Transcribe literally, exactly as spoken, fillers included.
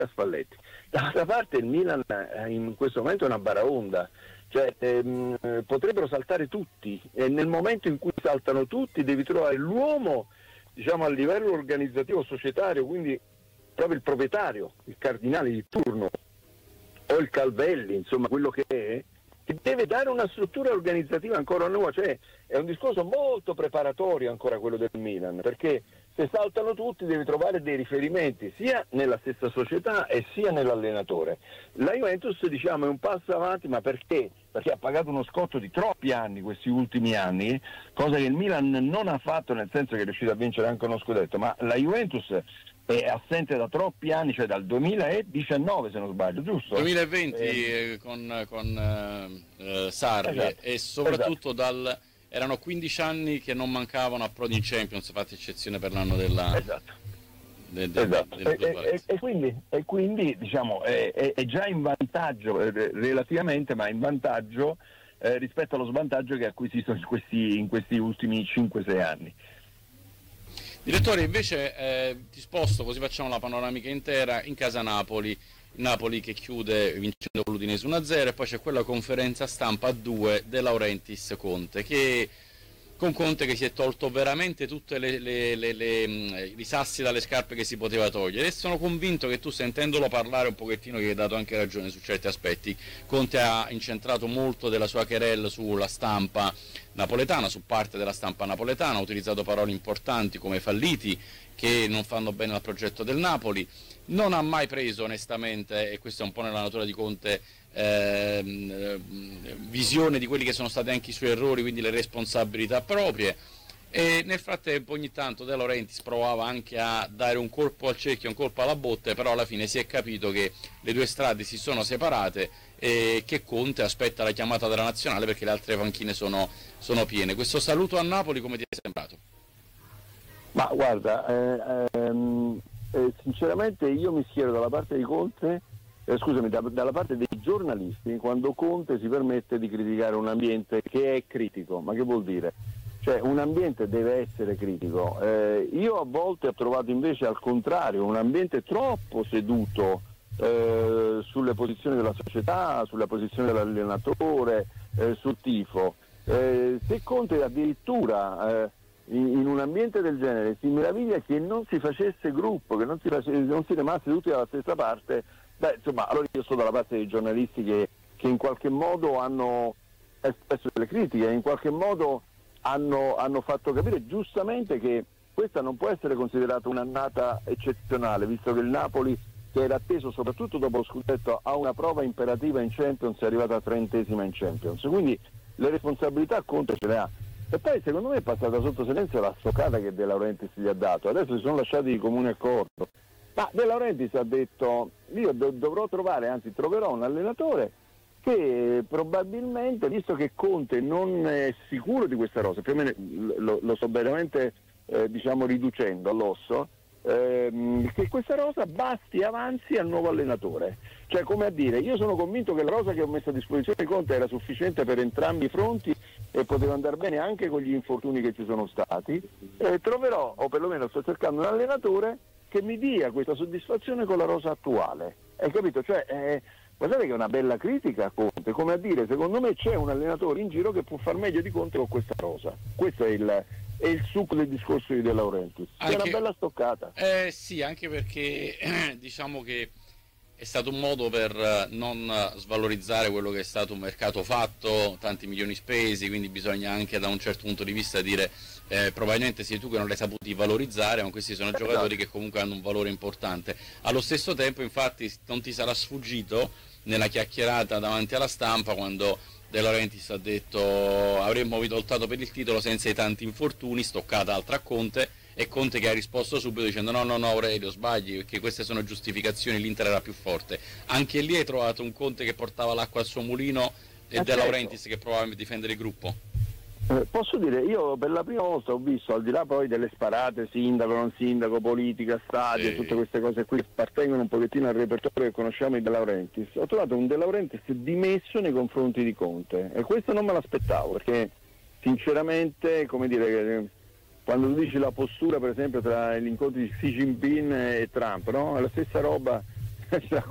Spalletti. Dall'altra parte il Milan in questo momento è una baraonda, cioè ehm, potrebbero saltare tutti e nel momento in cui saltano tutti devi trovare l'uomo, diciamo, a livello organizzativo societario, quindi proprio il proprietario, il cardinale di turno o il Calvelli, insomma quello che è, che deve dare una struttura organizzativa ancora nuova. Cioè è un discorso molto preparatorio ancora quello del Milan, perché se saltano tutti devi trovare dei riferimenti sia nella stessa società e sia nell'allenatore. La Juventus, diciamo, è un passo avanti, ma perché? Perché ha pagato uno scotto di troppi anni questi ultimi anni, cosa che il Milan non ha fatto, nel senso che è riuscito a vincere anche uno scudetto, ma la Juventus è assente da troppi anni, cioè dal duemiladiciannove se non sbaglio, giusto? duemilaventi eh, eh, con, con eh, Sarri, esatto, e soprattutto esatto. dal erano quindici anni che non mancavano approdi in Champions, fatta eccezione per l'anno della Esatto. del, del, Esatto. del, E, del e, e, quindi, e quindi diciamo è, è, è già in vantaggio eh, relativamente, ma in vantaggio eh, rispetto allo svantaggio che ha acquisito in questi, in questi ultimi cinque sei anni. Direttore, invece eh, ti sposto, così facciamo la panoramica intera, in casa Napoli. Napoli che chiude vincendo con l'Udinese uno a zero, e poi c'è quella conferenza stampa a due De Laurentiis Conte, che con Conte che si è tolto veramente tutti i sassi dalle scarpe che si poteva togliere, e sono convinto che tu, sentendolo parlare un pochettino, gli hai dato anche ragione su certi aspetti. Conte ha incentrato molto della sua querelle sulla stampa napoletana, su parte della stampa napoletana, ha utilizzato parole importanti come falliti, che non fanno bene al progetto del Napoli. Non ha mai preso onestamente, e questo è un po' nella natura di Conte, ehm, visione di quelli che sono stati anche i suoi errori, quindi le responsabilità proprie. E nel frattempo ogni tanto De Laurentiis provava anche a dare un colpo al cerchio, un colpo alla botte, però alla fine si è capito che le due strade si sono separate e che Conte aspetta la chiamata della nazionale perché le altre panchine sono, sono piene. Questo saluto a Napoli come ti è sembrato? Ma guarda, eh, ehm, eh, sinceramente io mi schiero dalla parte di Conte, eh, scusami, da, dalla parte dei giornalisti, quando Conte si permette di criticare un ambiente che è critico. Ma che vuol dire? Cioè un ambiente deve essere critico. Eh, io a volte ho trovato invece al contrario un ambiente troppo seduto eh, sulle posizioni della società, sulla posizione dell'allenatore, eh, sul tifo. Eh, se Conte addirittura... Eh, in un ambiente del genere si meraviglia che non si facesse gruppo, che non si, facesse, non si rimasse tutti dalla stessa parte, beh, insomma, allora io sto dalla parte dei giornalisti che, che in qualche modo hanno espresso delle critiche, in qualche modo hanno, hanno fatto capire giustamente che questa non può essere considerata un'annata eccezionale, visto che il Napoli, che era atteso soprattutto dopo lo scudetto, ha una prova imperativa in Champions, è arrivata a trentesima in Champions, quindi le responsabilità Conte ce le ha. E poi secondo me è passata sotto silenzio la stoccata che De Laurentiis gli ha dato, adesso si sono lasciati di comune accordo, ma De Laurentiis ha detto io do- dovrò trovare, anzi troverò un allenatore che probabilmente, visto che Conte non è sicuro di questa rosa, più o meno lo, lo sto veramente eh, diciamo riducendo all'osso, ehm, che questa rosa basti e avanzi al nuovo allenatore, cioè come a dire io sono convinto che la rosa che ho messo a disposizione di Conte era sufficiente per entrambi i fronti e poteva andare bene anche con gli infortuni che ci sono stati, eh, troverò, o perlomeno sto cercando un allenatore che mi dia questa soddisfazione con la rosa attuale, hai capito? Cioè, eh, guardate che è una bella critica a Conte, come a dire secondo me c'è un allenatore in giro che può far meglio di Conte con questa rosa, questo è il, è il succo del discorso di De Laurentiis, è una bella stoccata. Eh sì, anche perché diciamo che è stato un modo per non svalorizzare quello che è stato un mercato fatto, tanti milioni spesi, quindi bisogna anche da un certo punto di vista dire eh, probabilmente sei tu che non l'hai saputi valorizzare, ma questi sono giocatori che comunque hanno un valore importante. Allo stesso tempo infatti non ti sarà sfuggito nella chiacchierata davanti alla stampa quando De Laurentiis ha detto avremmo lottato per il titolo senza i tanti infortuni, stoccata altra a Conte, e Conte che ha risposto subito dicendo no no no Aurelio sbagli perché queste sono giustificazioni, l'Inter era più forte. Anche lì hai trovato un Conte che portava l'acqua al suo mulino e De Laurentiis che provava a difendere il gruppo. Eh, posso dire, io per la prima volta ho visto, al di là poi delle sparate sindaco, non sindaco, politica, stadio, sì, tutte queste cose qui appartengono un pochettino al repertorio che conosciamo di De Laurentiis, ho trovato un De Laurentiis dimesso nei confronti di Conte e questo non me l'aspettavo perché sinceramente, come dire, quando tu dici la postura per esempio tra gli incontri di Xi Jinping e Trump, no? È la stessa roba questa